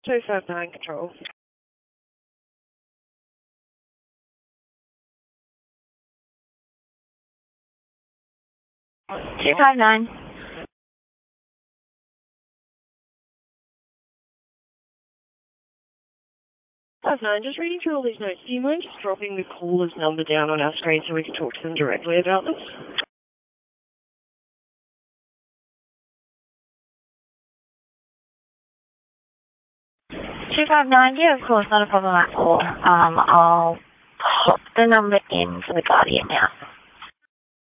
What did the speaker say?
259 control. 259. 59, just reading through all these notes. Do you mind just dropping the caller's number down on our screen so we can talk to them directly about this? 259, yeah, of course, not a problem at all. I'll pop the number in for the Guardian now.